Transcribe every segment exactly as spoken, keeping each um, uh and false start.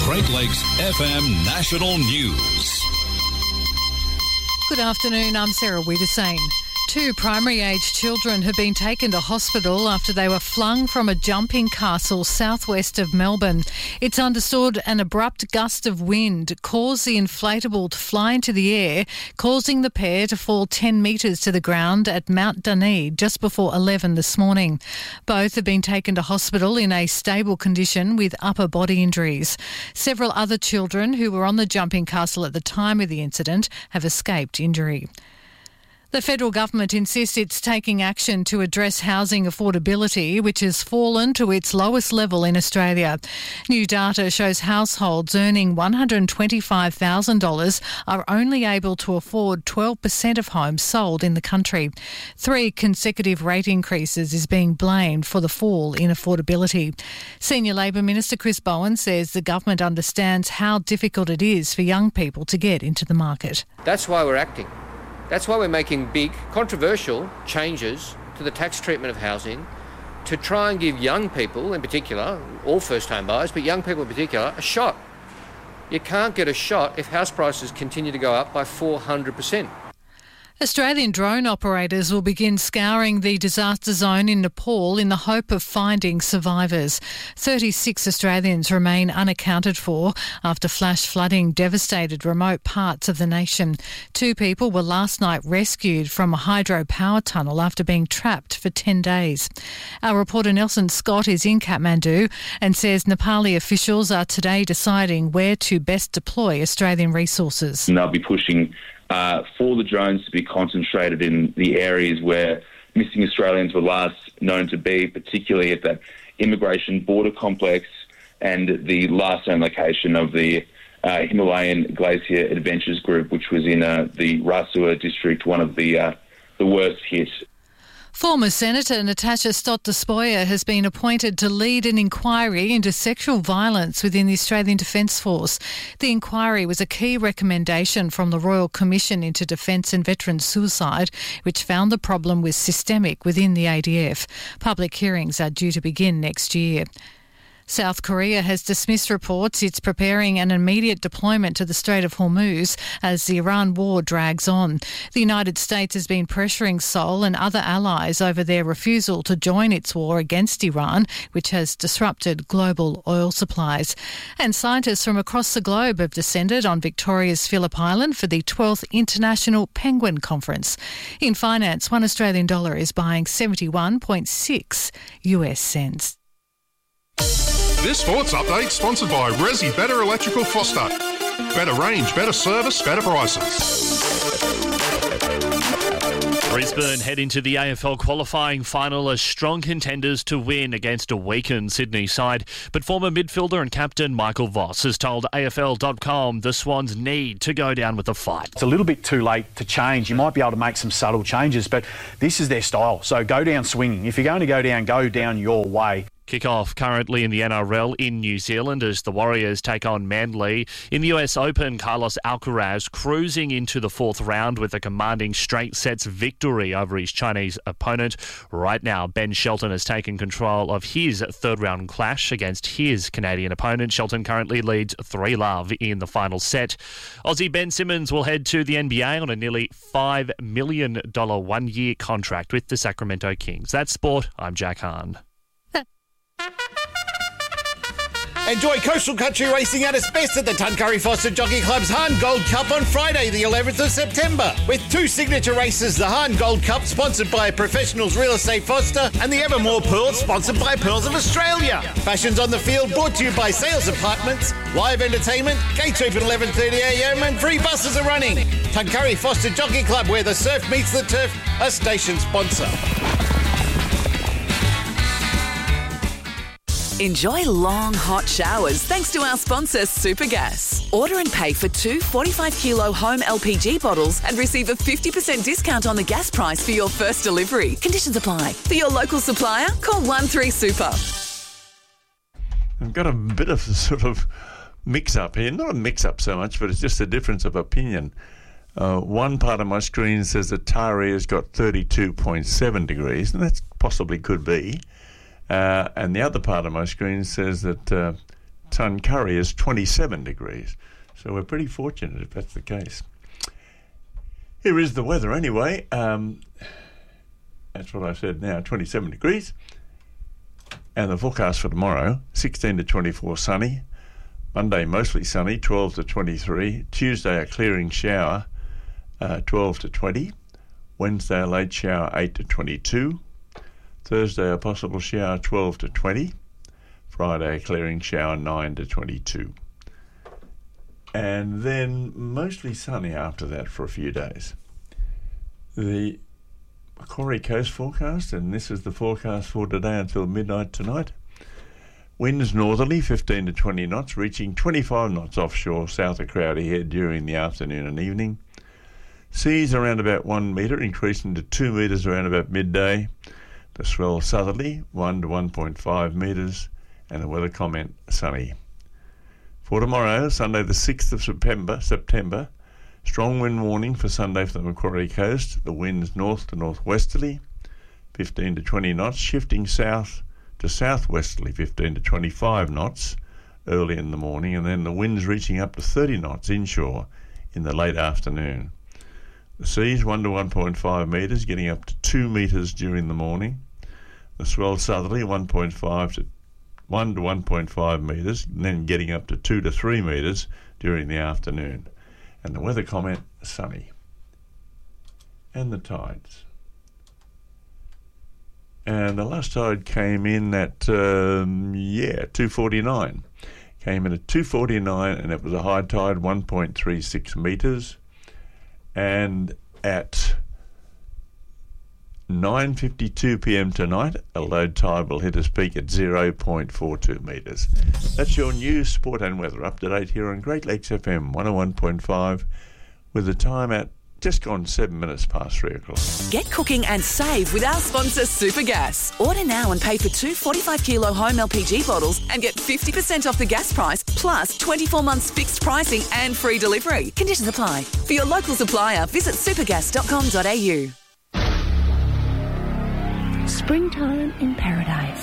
Great Lakes F M National News. Good afternoon, I'm Sarah Wiedersane. Two primary-aged children have been taken to hospital after they were flung from a jumping castle southwest of Melbourne. It's understood an abrupt gust of wind caused the inflatable to fly into the air, causing the pair to fall ten metres to the ground at Mount Dunedin just before eleven this morning. Both have been taken to hospital in a stable condition with upper body injuries. Several other children who were on the jumping castle at the time of the incident have escaped injury. The federal government insists it's taking action to address housing affordability, which has fallen to its lowest level in Australia. New data shows households earning one hundred twenty-five thousand dollars are only able to afford twelve percent of homes sold in the country. Three consecutive rate increases is being blamed for the fall in affordability. Senior Labor Minister Chris Bowen says the government understands how difficult it is for young people to get into the market. That's why we're acting. That's why we're making big, controversial changes to the tax treatment of housing to try and give young people in particular, all first-home buyers, but young people in particular, a shot. You can't get a shot if house prices continue to go up by four hundred percent. Australian drone operators will begin scouring the disaster zone in Nepal in the hope of finding survivors. thirty-six Australians remain unaccounted for after flash flooding devastated remote parts of the nation. Two people were last night rescued from a hydropower tunnel after being trapped for ten days. Our reporter Nelson Scott is in Kathmandu and says Nepali officials are today deciding where to best deploy Australian resources. And they'll be pushing Uh, for the drones to be concentrated in the areas where missing Australians were last known to be, particularly at that immigration border complex and the last known location of the uh, Himalayan Glacier Adventures Group, which was in uh, the Rasua district, one of the uh, the worst hit. Former Senator Natasha Stott-Despoja has been appointed to lead an inquiry into sexual violence within the Australian Defence Force. The inquiry was a key recommendation from the Royal Commission into Defence and Veterans Suicide, which found the problem was systemic within the A D F. Public hearings are due to begin next year. South Korea has dismissed reports it's preparing an immediate deployment to the Strait of Hormuz as the Iran war drags on. The United States has been pressuring Seoul and other allies over their refusal to join its war against Iran, which has disrupted global oil supplies. And scientists from across the globe have descended on Victoria's Phillip Island for the twelfth International Penguin Conference. In finance, one Australian dollar is buying seventy-one point six U S cents. This sports update sponsored by Resi Better Electrical Foster. Better range, better service, better prices. Brisbane head into the A F L qualifying final as strong contenders to win against a weakened Sydney side. But former midfielder and captain Michael Voss has told A F L dot com the Swans need to go down with a fight. It's a little bit too late to change. You might be able to make some subtle changes, but this is their style. So go down swinging. If you're going to go down, go down your way. Kick-off currently in the N R L in New Zealand as the Warriors take on Manly. In the U S Open, Carlos Alcaraz cruising into the fourth round with a commanding straight sets victory over his Chinese opponent. Right now, Ben Shelton has taken control of his third-round clash against his Canadian opponent. Shelton currently leads three love in the final set. Aussie Ben Simmons will head to the N B A on a nearly five million dollars one-year contract with the Sacramento Kings. That's sport. I'm Jack Hahn. Enjoy coastal country racing at its best at the Tuncurry Foster Jockey Club's Hahn Gold Cup on Friday, the eleventh of September. With two signature races, the Hahn Gold Cup, sponsored by Professionals Real Estate Foster, and the Evermore Pearls, sponsored by Pearls of Australia. Fashions on the field, brought to you by Sales Apartments. Live entertainment, gates open eleven thirty a m and free buses are running. Tuncurry Foster Jockey Club, where the surf meets the turf, a station sponsor. Enjoy long, hot showers thanks to our sponsor, Supergas. Order and pay for two forty-five kilo home L P G bottles and receive a fifty percent discount on the gas price for your first delivery. Conditions apply. For your local supplier, call one three super. I've got a bit of a sort of mix-up here. Not a mix-up so much, but it's just a difference of opinion. Uh, one part of my screen says that Taree has got thirty-two point seven degrees, and that possibly could be. Uh, and the other part of my screen says that uh, Tuncurry is twenty-seven degrees. So we're pretty fortunate if that's the case. Here is the weather anyway. Um, that's what I said now, twenty-seven degrees. And the forecast for tomorrow, sixteen to twenty-four sunny. Monday mostly sunny, twelve to twenty-three. Tuesday a clearing shower, uh, twelve to twenty. Wednesday a late shower, eight to twenty-two. Thursday a possible shower, twelve to twenty. Friday a clearing shower, nine to twenty-two. And then mostly sunny after that for a few days. The Macquarie Coast forecast, and this is the forecast for today until midnight tonight. Winds northerly, fifteen to twenty knots, reaching twenty-five knots offshore south of Crowdy Head during the afternoon and evening. Seas around about one metre, increasing to two metres around about midday. The swell southerly, one to one point five metres, and the weather comment sunny. For tomorrow, Sunday the sixth of September, September, strong wind warning for Sunday for the Macquarie Coast. The winds north to northwesterly, fifteen to twenty knots, shifting south to southwesterly, fifteen to twenty-five knots early in the morning, and then the winds reaching up to thirty knots inshore in the late afternoon. The seas one to one point five metres, getting up to two metres during the morning. The swell southerly one point five to one to one point five metres, and then getting up to two to three metres during the afternoon. And the weather comment, sunny. And the tides. And the last tide came in at, um, yeah, two forty-nine. Came in at two forty-nine, and it was a high tide, one point three six metres. And at nine fifty-two p.m. tonight, a low tide will hit its peak at zero point four two metres. That's your news, sport and weather up to date here on Great Lakes F M one oh one point five, with the time at just gone seven minutes past three o'clock. Get cooking and save with our sponsor Supergas. Order now and pay for two forty-five kilo home L P G bottles and get fifty percent off the gas price, plus twenty-four months fixed pricing and free delivery. Conditions apply. For your local supplier, visit supergas dot com dot a u. Springtime in Paradise.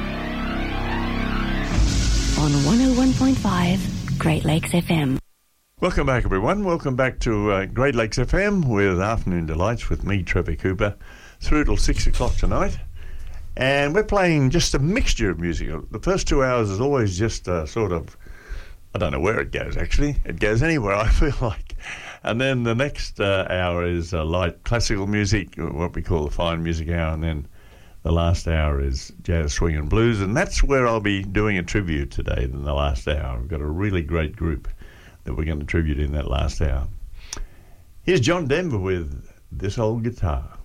On one oh one point five Great Lakes F M. Welcome back, everyone. Welcome back to uh, Great Lakes F M with Afternoon Delights with me, Trevor Cooper, through till six o'clock tonight. And we're playing just a mixture of music. The first two hours is always just uh, sort of, I don't know where it goes, actually. It goes anywhere, I feel like. And then the next uh, hour is uh, light classical music, what we call the fine music hour, and then the last hour is jazz, swing and blues. And that's where I'll be doing a tribute today in the last hour. We've got a really great group that we're going to tribute in that last hour. Here's John Denver with This Old Guitar.